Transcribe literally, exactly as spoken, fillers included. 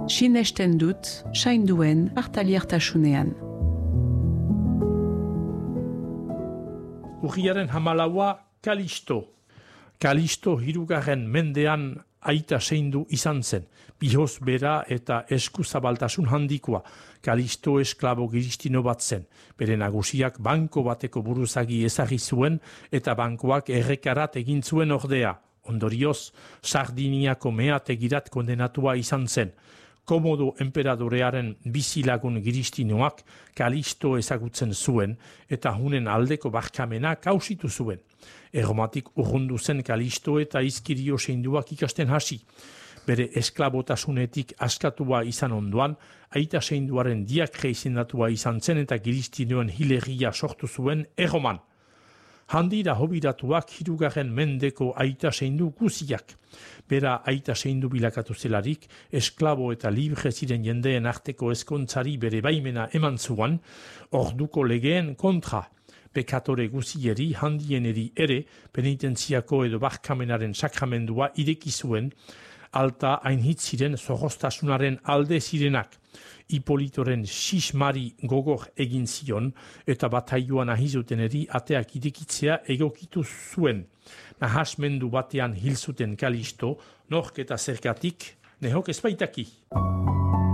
sinesten dut, sainduen hartaliertasunean. Urriaren hamalaua Kalisto. Kalisto hirugarren mendean aita zeindu izan zen. Bihoz bera eta eskuzabaltasun handikoa. Kalisto esklabo giristino bat zen. Bere nagusiak banko bateko buruzagi ezagri zuen eta bankoak errekarat egin zuen ordea. Ondorioz, Sardiniako meategirat kondenatua izan zen. Komodo enperadorearen bizilagun giristinoak Kalisto ezagutzen zuen eta hunen aldeko barkamena kausitu zuen. Erromatik urrundu zen Kalisto eta izkirio seinduak ikasten hasi. Bere esklabotasunetik askatua izan ondoan, aita seinduaren diakre izendatua izan zen eta giristinoen hilegia sortu zuen Erroman. Handira hobiratuak hirugarren mendeko aita seindu guziak. Bera aita seindu bilakatu zelarik, esklabo eta libre ziren jendeen arteko eskontzari bere baimena eman zuan, orduko legeen kontra. Pekatore guzieri handieneri ere penitentziako edo barkamenaren sakramendua ireki zuen, alta ainhitziren zorroztasunaren alde zirenak. Hipolitoren sismari gogor egin zion eta bataioan ahizuteneri ateak irekitzea egokitu zuen. Nahasmendu batean hil zuten Kalisto, nork eta zergatik, nehok ezbaitaki.